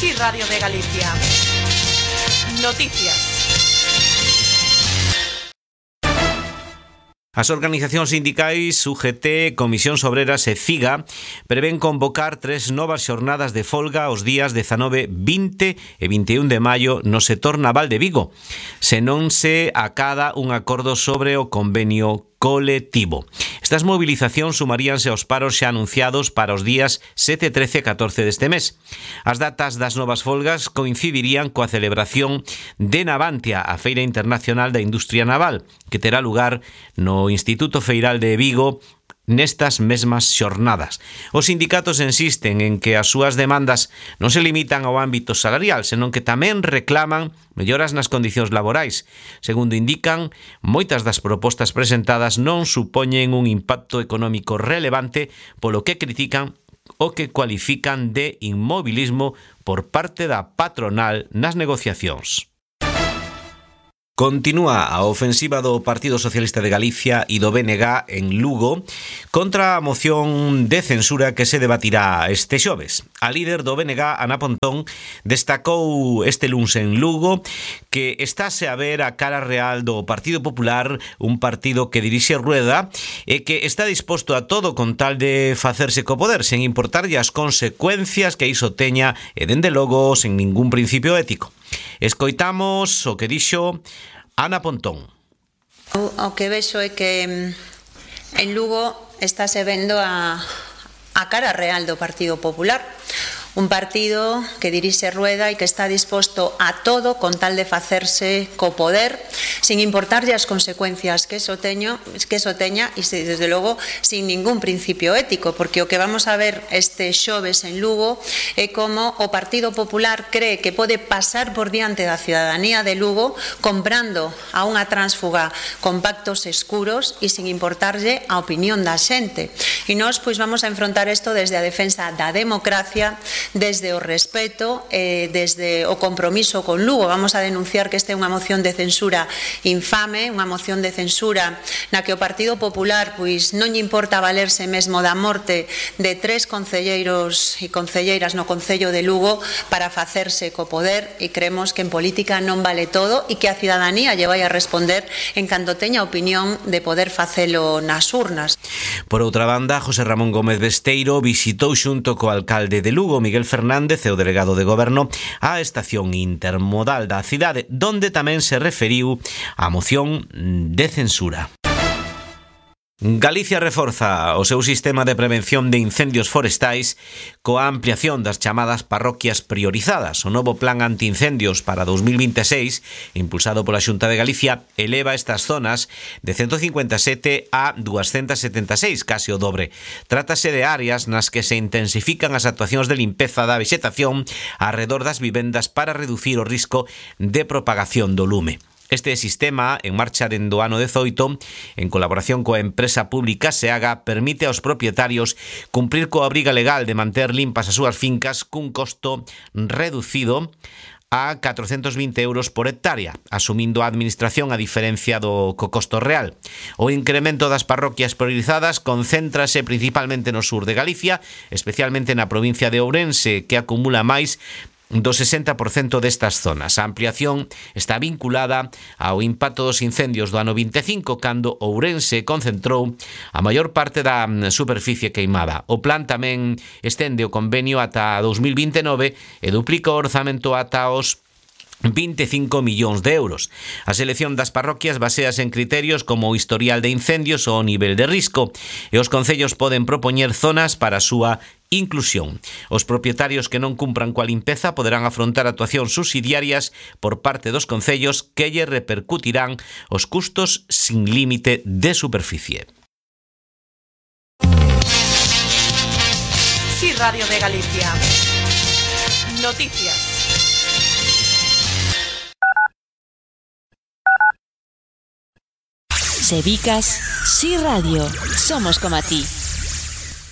Sí, Radio de Galicia. Noticias. As organizacións sindicais UGT, Comisións Obreras e CIGA prevén convocar 3 novas xornadas de folga os días 19, 20 e 21 de maio no sector naval de Vigo, se non se acada un acordo sobre o convenio colectivo. Estas movilizacións sumaríanse aos paros xa anunciados para os días 7, 13 e 14 deste mes. As datas das novas folgas coincidirían coa celebración de Navantia, a Feira Internacional da Industria Naval, que terá lugar no Instituto Feiral de Vigo nestas mesmas xornadas. Os sindicatos insisten en que as súas demandas non se limitan ao ámbito salarial, senón que tamén reclaman melloras nas condicións laborais. Segundo indican, moitas das propostas presentadas non supoñen un impacto económico relevante, polo que critican o que cualifican de inmobilismo por parte da patronal nas negociacións. Continúa a ofensiva do Partido Socialista de Galicia e do BNG en Lugo contra a moción de censura que se debatirá este xoves. A líder do BNG, Ana Pontón, destacou este luns en Lugo que estáse a ver a cara real do Partido Popular, un partido que dirixe Rueda e que está disposto a todo con tal de facerse co poder, sen importarlle as consecuencias que iso teña e, dende logo, sen ningún principio ético. Escoitamos o que dixo Ana Pontón. O que vexo é que en Lugo estáse vendo a cara real do Partido Popular. Un partido que dirixe Rueda e que está disposto a todo con tal de facerse co poder, sin importarlle as consecuencias que eso teña e, desde logo, sin ningún principio ético, porque o que vamos a ver este xoves en Lugo é como o Partido Popular cree que pode pasar por diante da cidadanía de Lugo comprando a unha tránsfuga con pactos escuros e sin importarlle a opinión da xente. E nós pois vamos a enfrontar isto desde a defensa da democracia, desde o respeto, desde o compromiso con Lugo. Vamos a denunciar que esta é unha moción de censura infame, unha moción de censura na que o Partido Popular pois non lle importa valerse mesmo da morte de 3 concelleiros e concelleiras no Concello de Lugo para facerse co poder, e creemos que en política non vale todo e que a cidadanía lle vai a responder en canto teña opinión de poder facelo nas urnas. Por outra banda, José Ramón Gómez Besteiro visitou xunto co alcalde de Lugo, Miguel Fernández, e o delegado de Goberno, a estación intermodal da cidade, donde tamén se referiu á moción de censura. Galicia reforza o seu sistema de prevención de incendios forestais coa ampliación das chamadas parroquias priorizadas. O novo plan antiincendios para 2026, impulsado pola Xunta de Galicia, eleva estas zonas de 157 a 276, case o dobre. Trátase de áreas nas que se intensifican as actuacións de limpeza da vexetación arredor das vivendas para reducir o risco de propagación do lume. Este sistema, en marcha dende o ano 18, en colaboración coa empresa pública SEAGA, permite aos propietarios cumprir coa obriga legal de manter limpas as súas fincas cun costo reducido a 420 euros por hectárea, asumindo a administración a diferencia do costo real. O incremento das parroquias priorizadas concéntrase principalmente no sur de Galicia, especialmente na provincia de Ourense, que acumula máis do 60% destas zonas. A ampliación está vinculada ao impacto dos incendios do ano 25, cando Ourense concentrou a maior parte da superficie queimada. O plan tamén estende o convenio ata 2029 e duplica o orzamento ata os 25 millóns de euros. A selección das parroquias baseas en criterios como o historial de incendios ou o nivel de risco, e os concellos poden propoñer zonas para a súa inclusión. Os propietarios que non cumpran coa limpeza poderán afrontar actuacións subsidiarias por parte dos concellos que lle repercutirán os custos sin límite de superficie. Sí, Radio de Galicia. Noticias. Sebicas, Sí Radio, somos como a ti.